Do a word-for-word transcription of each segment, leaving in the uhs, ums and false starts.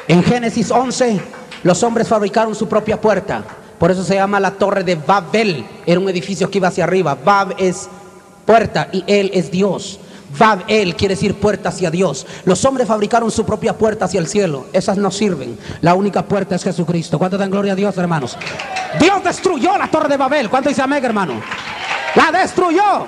En Génesis once, los hombres fabricaron su propia puerta. Por eso se llama la torre de Babel. Era un edificio que iba hacia arriba. Bab es puerta y él es Dios. Babel quiere decir puerta hacia Dios. Los hombres fabricaron su propia puerta hacia el cielo. Esas no sirven. La única puerta es Jesucristo. ¿Cuánto dan gloria a Dios, hermanos? Dios destruyó la torre de Babel. ¿Cuánto dice amén, hermano? La destruyó.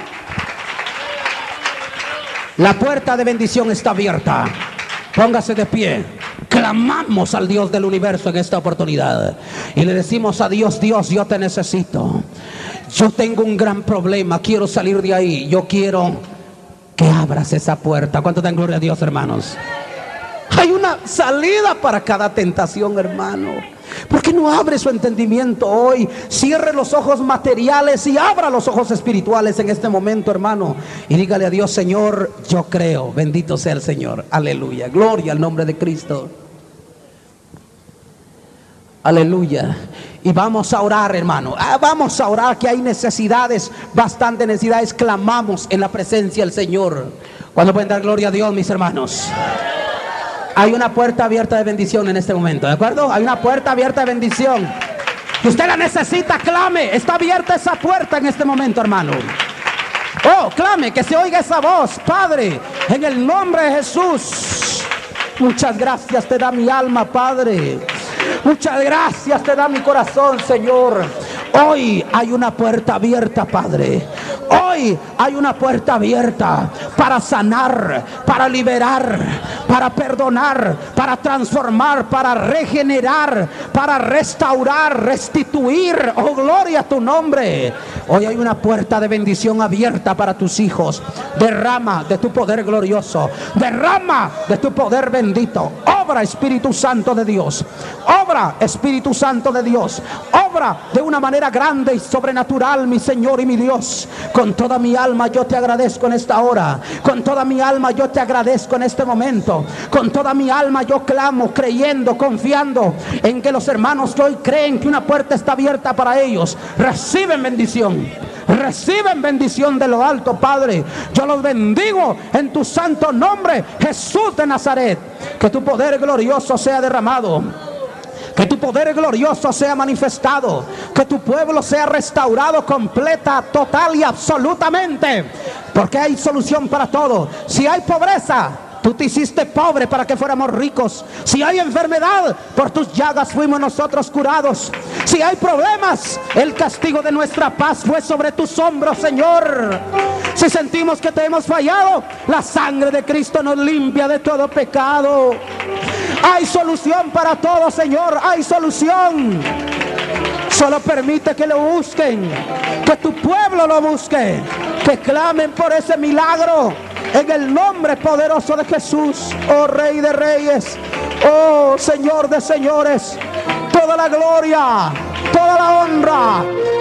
La puerta de bendición está abierta. Póngase de pie. Clamamos al Dios del universo en esta oportunidad y le decimos a Dios: Dios, yo te necesito. Yo tengo un gran problema, quiero salir de ahí. Yo quiero que abras esa puerta. ¿Cuánto dan gloria a Dios, hermanos? Hay una salida para cada tentación, hermano. ¿Por qué no abre su entendimiento hoy? Cierre los ojos materiales y abra los ojos espirituales en este momento, hermano. Y dígale a Dios: Señor, yo creo. Bendito sea el Señor. Aleluya. Gloria al nombre de Cristo. Aleluya. Y vamos a orar, hermano. Ah, vamos a orar, que hay necesidades, bastantes necesidades. Clamamos en la presencia del Señor. ¿Cuándo pueden dar gloria a Dios, mis hermanos? Hay una puerta abierta de bendición en este momento, ¿de acuerdo? Hay una puerta abierta de bendición. Si usted la necesita, clame. Está abierta esa puerta en este momento, hermano. Oh, clame, que se oiga esa voz. Padre, en el nombre de Jesús, muchas gracias te da mi alma, Padre. Muchas gracias te da mi corazón, Señor. Hoy hay una puerta abierta, Padre. Hoy hay una puerta abierta para sanar, para liberar, para perdonar, para transformar, para regenerar, para restaurar, restituir. Oh, gloria a tu nombre. Hoy hay una puerta de bendición abierta para tus hijos. Derrama de tu poder glorioso. Derrama de tu poder bendito. Obra, Espíritu Santo de Dios. Obra, Espíritu Santo de Dios. Obra de una manera grande y sobrenatural, mi Señor y mi Dios. Con toda mi alma yo te agradezco en esta hora. Con toda mi alma yo te agradezco en este momento. Con toda mi alma yo clamo, creyendo, confiando en que los hermanos que hoy creen que una puerta está abierta para ellos, reciben bendición. Reciben bendición de lo alto, Padre. Yo los bendigo en tu santo nombre, Jesús de Nazaret. Que tu poder glorioso sea derramado. Que tu poder glorioso sea manifestado. Que tu pueblo sea restaurado completa, total y absolutamente. Porque hay solución para todo. Si hay pobreza, tú te hiciste pobre para que fuéramos ricos. Si hay enfermedad, por tus llagas fuimos nosotros curados. Si hay problemas, el castigo de nuestra paz fue sobre tus hombros, Señor. Si sentimos que te hemos fallado, la sangre de Cristo nos limpia de todo pecado. Hay solución para todo, Señor. Hay solución. Solo permite que lo busquen, que tu pueblo lo busque, que clamen por ese milagro en el nombre poderoso de Jesús. Oh Rey de Reyes, oh Señor de Señores, toda la gloria, toda la honra,